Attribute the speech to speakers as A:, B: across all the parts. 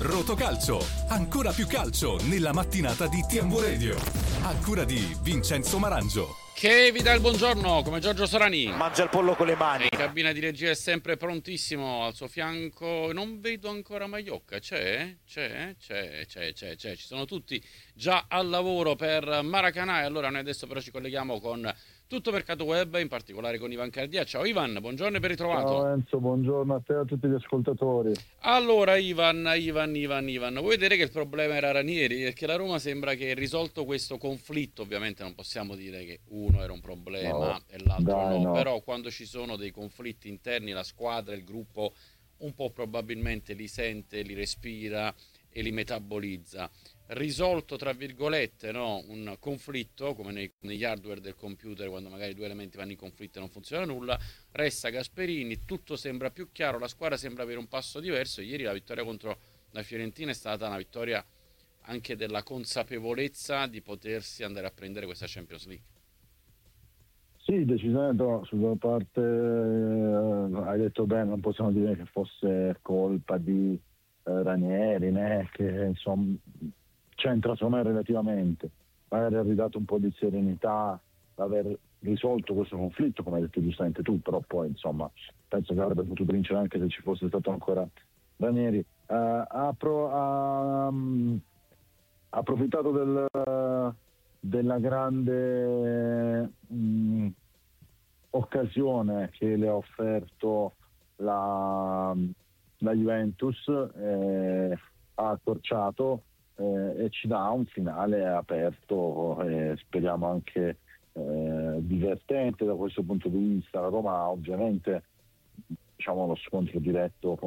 A: Rotocalcio, ancora più calcio nella mattinata di TMW Radio. A cura di Vincenzo Marangio.
B: Che vi dà il buongiorno, come Giorgio Sorani.
C: Mangia il pollo con le mani.
B: In cabina di regia è sempre prontissimo, al suo fianco non vedo ancora Maiocca. C'è, ci sono tutti già al lavoro per Maracanã. E allora noi adesso però ci colleghiamo con Tutto Mercato Web, in particolare con Ivan Cardia. Ciao Ivan, buongiorno e ben ritrovato.
D: Ciao Enzo, buongiorno a te e a tutti gli ascoltatori.
B: Allora Ivan, vuoi vedere che il problema era Ranieri? Perché la Roma sembra che risolto questo conflitto, ovviamente non possiamo dire che uno era un problema e l'altro no, però quando ci sono dei conflitti interni la squadra, il gruppo un po' probabilmente li sente, li respira e li metabolizza. Risolto tra virgolette, no? Un conflitto come negli hardware del computer, quando magari due elementi vanno in conflitto e non funziona nulla, resta Gasperini, tutto sembra più chiaro, la squadra sembra avere un passo diverso. Ieri la vittoria contro la Fiorentina è stata una vittoria anche della consapevolezza di potersi andare a prendere questa Champions League.
D: Sì, decisamente no, sulla parte hai detto bene, non possiamo dire che fosse colpa di Ranieri, né che insomma c'entra secondo me relativamente, magari ha ridato un po' di serenità, aver risolto questo conflitto, come hai detto giustamente tu, però poi insomma penso che avrebbe potuto vincere anche se ci fosse stato ancora Ranieri. Ha approfittato della grande occasione che le ha offerto la Juventus, ha accorciato e ci dà un finale aperto, speriamo anche divertente da questo punto di vista. La Roma ovviamente, diciamo, lo scontro diretto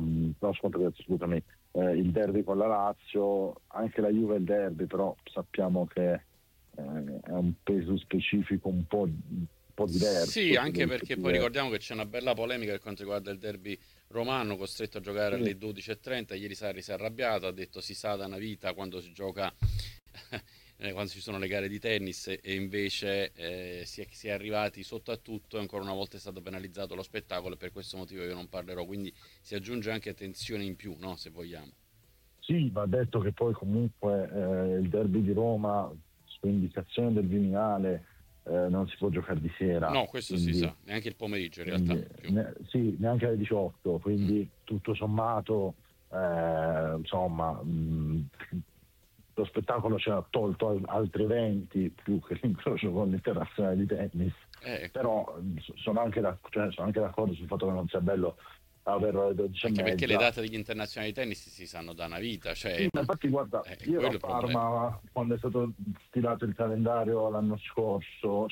D: il derby con la Lazio, anche la Juve il derby, però sappiamo che è un peso specifico un po' diverso.
B: Sì, anche perché poi ricordiamo che c'è una bella polemica per quanto riguarda il derby romano, costretto a giocare alle 12:30. Ieri Sarri si è arrabbiato, ha detto si sa da una vita quando si gioca quando ci sono le gare di tennis, e invece si è arrivati sotto a tutto e ancora una volta è stato penalizzato lo spettacolo, e per questo motivo io non parlerò, quindi si aggiunge anche tensione in più, no? Se vogliamo.
D: Sì, va detto che poi comunque il derby di Roma, su indicazione del Viminale, non si può giocare di sera.
B: No, questo quindi, si sa, neanche il pomeriggio in realtà.
D: Sì, neanche alle 18, quindi tutto sommato, insomma, lo spettacolo ci ha tolto altri eventi più che l'incrocio con l'Internazionale di tennis. Però sono anche d'accordo sul fatto che non sia bello averlo alle 12:30.
B: Anche perché le date degli internazionali di tennis si sanno da una vita. Cioè,
D: sì, ma infatti guarda, io ero a Parma quando è stato stilato il calendario l'anno scorso,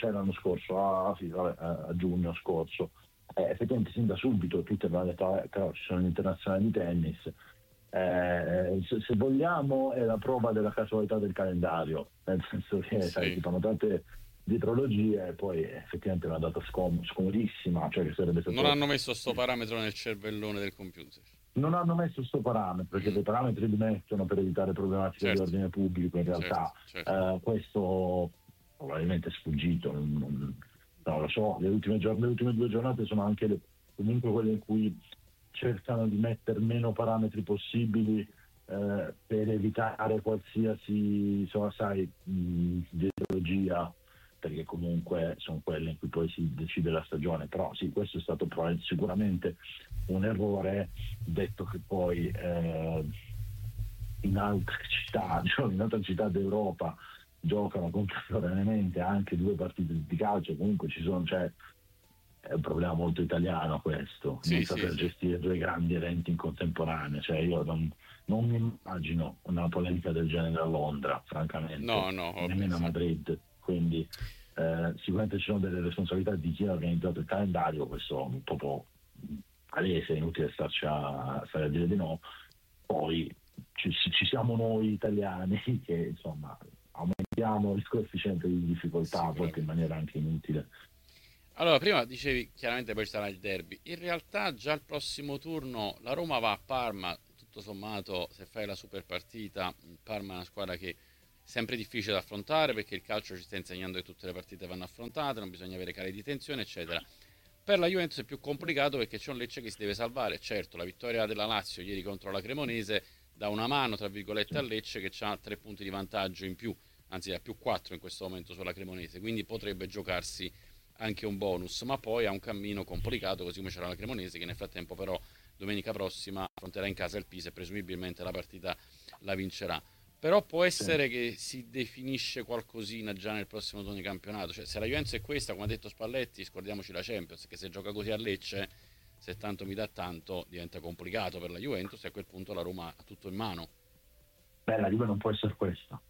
D: a giugno scorso. Effettivamente sin da subito tutti avevano detto però ci sono gli internazionali di tennis. Se vogliamo è la prova della casualità del calendario, nel senso che sai, ci sono tante dietrologie e poi effettivamente è una data scomodissima, cioè che sarebbe stato...
B: Non hanno messo sto parametro nel cervellone del computer.
D: Non hanno messo sto parametro perché dei parametri li mettono per evitare problematiche di ordine pubblico, in realtà questo probabilmente è sfuggito, non lo so. Le ultime 2 giornate sono anche comunque quelle in cui cercano di mettere meno parametri possibili per evitare qualsiasi dietrologia, perché comunque sono quelle in cui poi si decide la stagione. Però sì, questo è stato sicuramente un errore, detto che poi in altre città d'Europa giocano contemporaneamente anche 2 partite di calcio, comunque ci sono, è un problema molto italiano questo, non saper gestire 2 grandi eventi in contemporanea. Cioè io non mi immagino una polemica del genere a Londra, francamente, nemmeno a Madrid, quindi sicuramente ci sono delle responsabilità di chi ha organizzato il calendario, questo è un po' palese, è inutile stare a dire di no. Poi ci siamo noi italiani che insomma aumentiamo il coefficiente di difficoltà, proprio in maniera anche inutile.
B: Allora, prima dicevi chiaramente poi sarà il derby. In realtà già il prossimo turno la Roma va a Parma, tutto sommato se fai la super partita, il Parma è una squadra che è sempre difficile da affrontare perché il calcio ci sta insegnando che tutte le partite vanno affrontate, non bisogna avere cali di tensione, eccetera. Per la Juventus è più complicato perché c'è un Lecce che si deve salvare. Certo, la vittoria della Lazio ieri contro la Cremonese dà una mano, tra virgolette, a Lecce, che ha 3 punti di vantaggio in più, anzi ha più 4 in questo momento sulla Cremonese, quindi potrebbe giocarsi anche un bonus, ma poi ha un cammino complicato, così come c'era la Cremonese, che nel frattempo però domenica prossima affronterà in casa il Pisa e presumibilmente la partita la vincerà. Però può essere che si definisce qualcosina già nel prossimo turno di campionato, cioè se la Juventus è questa, come ha detto Spalletti, scordiamoci la Champions, che se gioca così a Lecce, se tanto mi dà tanto, diventa complicato per la Juventus e a quel punto la Roma ha tutto in mano.
D: Beh, la Juve non può essere questa,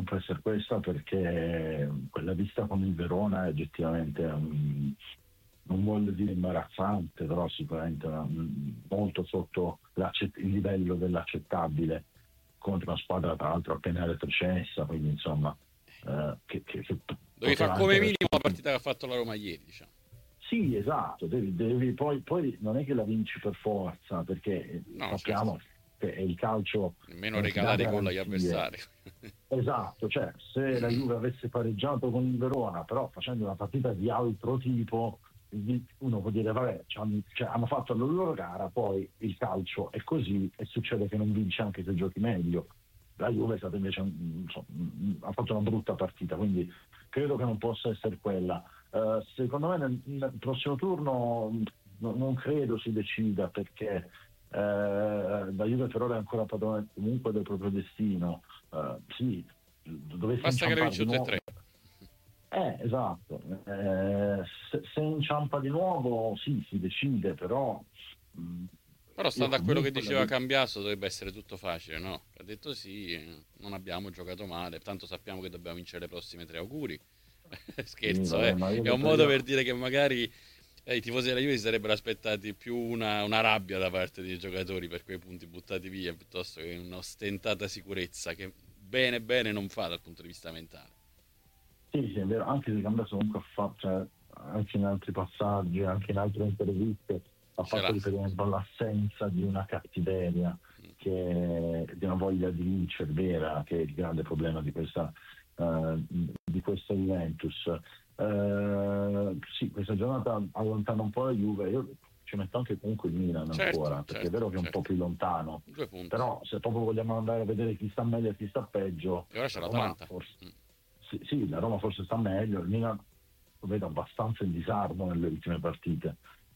D: perché quella vista con il Verona è oggettivamente non voglio dire imbarazzante, però sicuramente molto sotto il livello dell'accettabile, contro una squadra tra l'altro appena retrocessa, quindi insomma
B: devi fare come minimo la partita che ha fatto la Roma ieri, diciamo.
D: Sì, esatto, devi poi non è che la vinci per forza, perché sappiamo che è il calcio,
B: nemmeno regalare gol agli avversari.
D: Esatto, cioè se la Juve avesse pareggiato con il Verona, però facendo una partita di altro tipo, uno può dire vabbè, hanno fatto la loro gara, poi il calcio è così e succede che non vince anche se giochi meglio. La Juve è stata invece ha fatto una brutta partita, quindi credo che non possa essere quella. Secondo me nel prossimo turno non credo si decida, perché la Juve per ora è ancora padrone comunque del proprio destino. Sì,
B: basta che lo vinci tutte e tre.
D: Esatto. Se inciampa di nuovo sì, si decide, però
B: stando a quello che diceva Cambiaso dovrebbe essere tutto facile, no? Ha detto sì, non abbiamo giocato male, tanto sappiamo che dobbiamo vincere le prossime 3, auguri. Scherzo,
D: sì, vabbè,
B: è un modo per dire che magari i tifosi della Juve si sarebbero aspettati più una rabbia da parte dei giocatori per quei punti buttati via, piuttosto che un'ostentata sicurezza che bene non fa dal punto di vista mentale.
D: Sì, è vero, anche se Cambiaso comunque anche in altri passaggi, anche in altre interviste ha fatto riferimento all'assenza di una cattiveria, di una voglia di vincere vera, che è il grande problema di questa Juventus. Sì, questa giornata allontana un po' la Juve. Io ci metto anche comunque il Milan ancora, perché è vero che è un po' più lontano, però se proprio vogliamo andare a vedere chi sta meglio e chi sta peggio,
B: e ora c'è l'Atalanta.
D: Sì, la Roma forse sta meglio, il Milan lo vedo abbastanza in disarmo nelle ultime partite.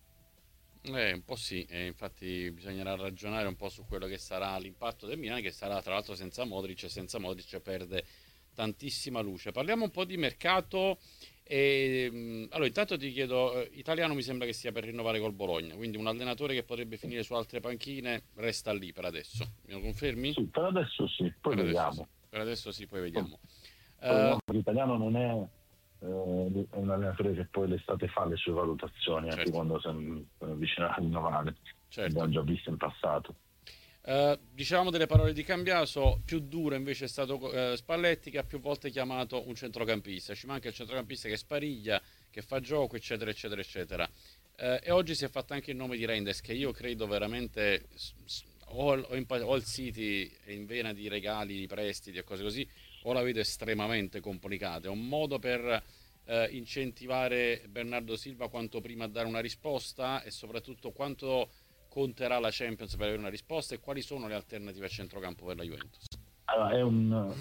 B: Un po' sì, infatti bisognerà ragionare un po' su quello che sarà l'impatto del Milan, che sarà tra l'altro senza Modric, e senza Modric perde tantissima luce. Parliamo un po' di mercato. Allora, intanto ti chiedo, Italiano mi sembra che stia per rinnovare col Bologna, quindi un allenatore che potrebbe finire su altre panchine resta lì per adesso. Me lo confermi?
D: Sì, per adesso sì, poi vediamo.
B: Per adesso sì, poi vediamo.
D: L'Italiano non è un allenatore che poi l'estate fa le sue valutazioni, anche quando si avvicina a rinnovare. Abbiamo già visto in passato.
B: Dicevamo delle parole di Cambiaso, più duro invece è stato Spalletti, che ha più volte chiamato un centrocampista. Ci manca il centrocampista che spariglia, che fa gioco, eccetera eccetera eccetera. E oggi si è fatto anche il nome di Reinders, che io credo veramente o il City è in vena di regali, di prestiti e cose così, o la vedo estremamente complicata. È un modo per incentivare Bernardo Silva quanto prima a dare una risposta, e soprattutto quanto conterà la Champions per avere una risposta, e quali sono le alternative a centrocampo per la Juventus?
D: Allora,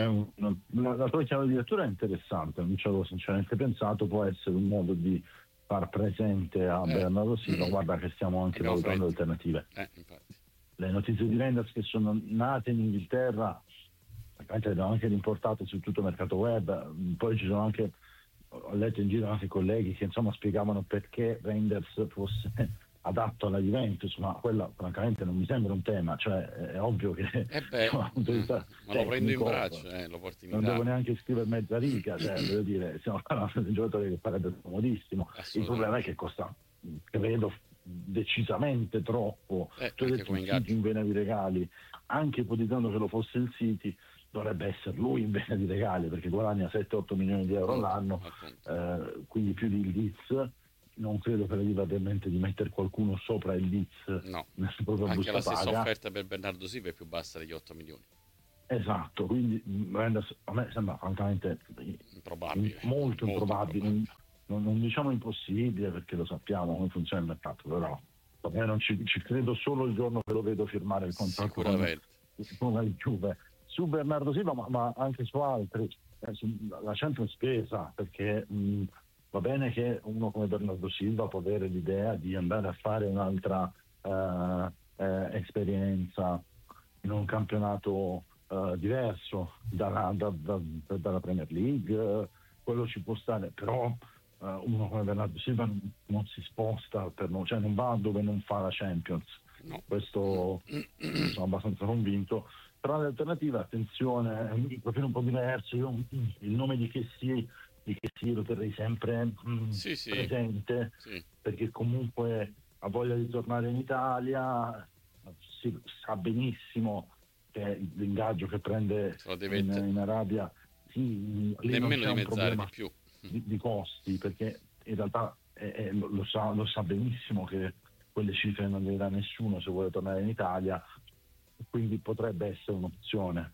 D: la tua chiave di lettura è interessante, non ci avevo sinceramente pensato. Può essere un modo di far presente a Bernardo Silva, guarda che stiamo anche valutando alternative.
B: Infatti.
D: Le notizie di Reinders, che sono nate in Inghilterra, abbiamo anche rimportate su tutto il mercato web. Poi ci sono anche, ho letto in giro anche colleghi che insomma spiegavano perché Reinders fosse adatto alla Juventus, ma quella francamente non mi sembra un tema, cioè è ovvio che
B: ma lo prendo in braccio, lo porti in
D: non devo neanche scrivere mezza riga, voglio dire, stiamo parlando di un giocatore che farebbe comodissimo. Il problema è che costa, credo, decisamente troppo. Tu hai detto il City in vena di regali, anche ipotizzando che lo fosse il City, dovrebbe essere lui in vena di regali, perché guadagna 7-8 milioni di euro all'anno, quindi più di Leeds. Non credo che la Juve abbia in mente di mettere qualcuno sopra il Leeds.
B: No, anche la stessa offerta per Bernardo Silva è più bassa degli 8 milioni.
D: Esatto, quindi a me sembra francamente
B: improbabile,
D: molto improbabile. Non diciamo impossibile, perché lo sappiamo come funziona il mercato, però non ci credo solo il giorno che lo vedo firmare il contratto come la Juve, su Bernardo Silva, ma anche su altri. La Champions pesa, perché va bene che uno come Bernardo Silva può avere l'idea di andare a fare un'altra esperienza in un campionato diverso dalla Premier League, quello ci può stare, però uno come Bernardo Silva non si sposta cioè non va dove non fa la Champions. No. Questo sono abbastanza convinto. Però le alternative, attenzione, un profilo un po' diverso. Io il nome di Kessie lo terrei sempre presente, perché comunque ha voglia di tornare in Italia, si sa benissimo che l'ingaggio che prende in Arabia lì non c'è un problema
B: di più
D: di costi, perché in realtà lo sa benissimo che quelle cifre non le dà nessuno se vuole tornare in Italia, quindi potrebbe essere un'opzione.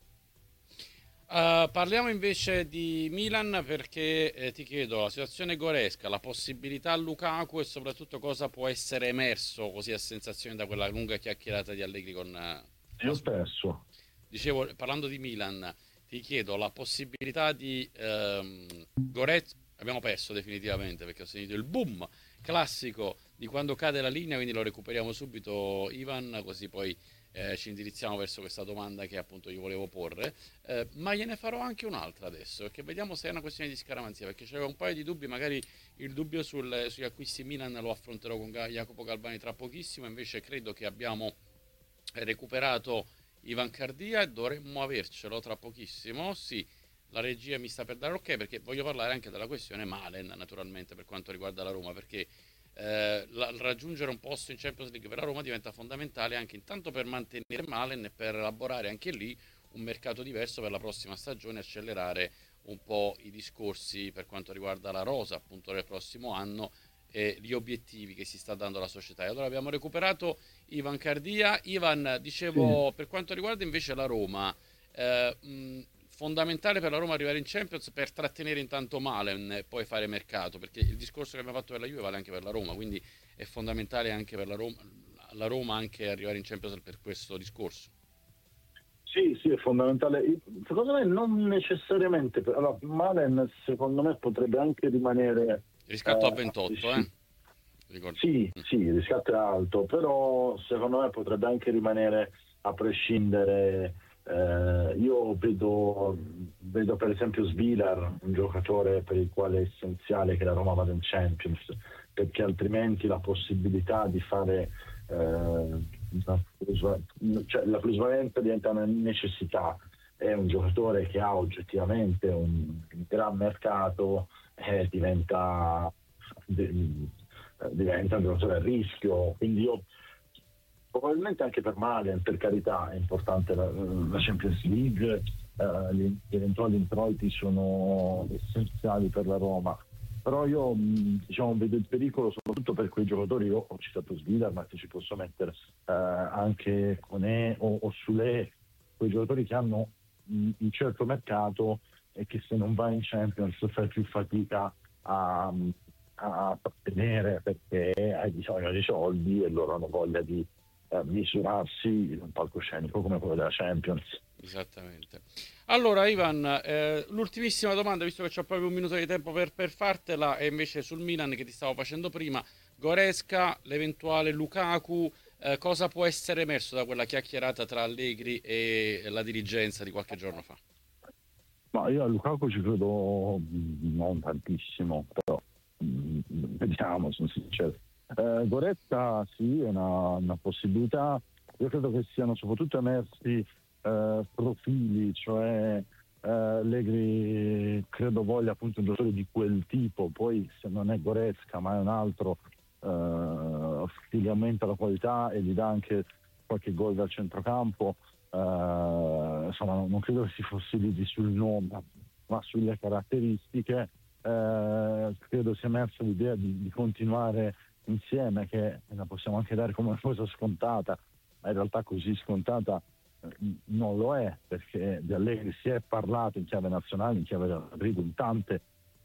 B: Parliamo invece di Milan, perché ti chiedo la situazione Goretzka, la possibilità a Lukaku e soprattutto cosa può essere emerso così a sensazione da quella lunga chiacchierata di Allegri con
D: io perso.
B: Dicevo, parlando di Milan, ti chiedo la possibilità di Goretzka. Abbiamo perso definitivamente, perché ho sentito il boom classico di quando cade la linea, quindi lo recuperiamo subito, Ivan, così poi ci indirizziamo verso questa domanda che appunto io volevo porre, ma gliene farò anche un'altra adesso, perché vediamo se è una questione di scaramanzia, perché c'era un paio di dubbi. Magari il dubbio sugli acquisti Milan lo affronterò con Jacopo Galvani tra pochissimo. Invece credo che abbiamo recuperato Ivan Cardia e dovremmo avercelo tra pochissimo. Sì, la regia mi sta per dare ok, perché voglio parlare anche della questione Malen, naturalmente, per quanto riguarda la Roma, perché raggiungere un posto in Champions League per la Roma diventa fondamentale anche intanto per mantenere Malen e per elaborare anche lì un mercato diverso per la prossima stagione, accelerare un po' i discorsi per quanto riguarda la rosa appunto del prossimo anno e gli obiettivi che si sta dando la società. E allora abbiamo recuperato Ivan Cardia. Ivan, dicevo, per quanto riguarda invece la Roma, fondamentale per la Roma arrivare in Champions per trattenere intanto Malen e poi fare mercato, perché il discorso che abbiamo fatto per la Juve vale anche per la Roma, quindi è fondamentale anche per la Roma anche arrivare in Champions per questo discorso.
D: Sì, è fondamentale. Secondo me non necessariamente. Allora, Malen secondo me potrebbe anche rimanere
B: riscatto a 28,
D: Sì, il riscatto è alto, però secondo me potrebbe anche rimanere a prescindere. Io vedo per esempio Svilar, un giocatore per il quale è essenziale che la Roma vada in Champions, perché altrimenti la possibilità di fare la plusvalenza diventa una necessità. È un giocatore che ha oggettivamente un gran mercato, diventa un giocatore a rischio, quindi io probabilmente anche per Malen, per carità, è importante la Champions League, gli eventuali introiti sono essenziali per la Roma, però io vedo il pericolo soprattutto per quei giocatori. Io ho citato Svilar, ma ci posso mettere anche Koné o Sule, quei giocatori che hanno un certo mercato e che se non vai in Champions fai più fatica a trattenere, perché hai bisogno di soldi e loro hanno voglia di misurarsi in un palcoscenico come quello della Champions.
B: Esattamente. Allora Ivan, l'ultimissima domanda, visto che c'ho proprio un minuto di tempo per fartela, è invece sul Milan che ti stavo facendo prima. Goretzka, l'eventuale Lukaku, cosa può essere emerso da quella chiacchierata tra Allegri e la dirigenza di qualche giorno fa?
D: Ma io a Lukaku ci credo non tantissimo, però vediamo, sono sincero. Goretzka sì, è una possibilità. Io credo che siano soprattutto emersi profili, cioè Allegri credo voglia appunto un giocatore di quel tipo. Poi se non è Goretzka ma è un altro, gli aumenta la qualità e gli dà anche qualche gol dal centrocampo. Insomma, non credo che si fossilizzi sul nome ma sulle caratteristiche. Credo sia emersa l'idea di continuare insieme, che la possiamo anche dare come una cosa scontata, ma in realtà così scontata non lo è, perché di Allegri si è parlato in chiave nazionale, in chiave della Madrid, in tante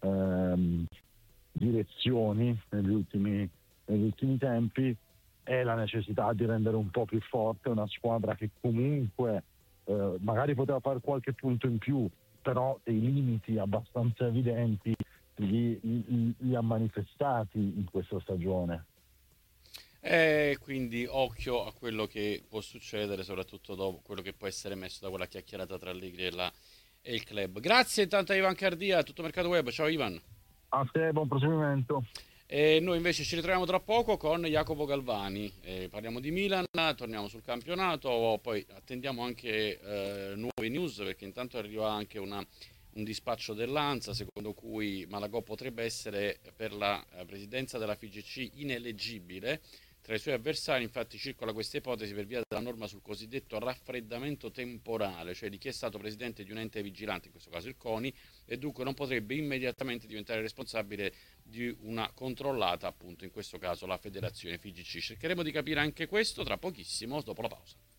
D: direzioni negli ultimi tempi. È la necessità di rendere un po' più forte una squadra che comunque magari poteva fare qualche punto in più, però dei limiti abbastanza evidenti li ha manifestati in questa stagione.
B: Quindi occhio a quello che può succedere, soprattutto dopo quello che può essere messo da quella chiacchierata tra Allegri e il club. Grazie intanto a Ivan Cardia, tutto Mercato Web. Ciao Ivan.
D: A te, buon proseguimento.
B: E noi invece ci ritroviamo tra poco con Jacopo Galvani. Parliamo di Milan, torniamo sul campionato, poi attendiamo anche nuove news, perché intanto arriva anche un dispaccio dell'ANSA secondo cui Malagò potrebbe essere per la presidenza della FIGC ineleggibile. Tra i suoi avversari infatti circola questa ipotesi per via della norma sul cosiddetto raffreddamento temporale, cioè di chi è stato presidente di un ente vigilante, in questo caso il CONI, e dunque non potrebbe immediatamente diventare responsabile di una controllata, appunto in questo caso la federazione FIGC. Cercheremo di capire anche questo tra pochissimo, dopo la pausa.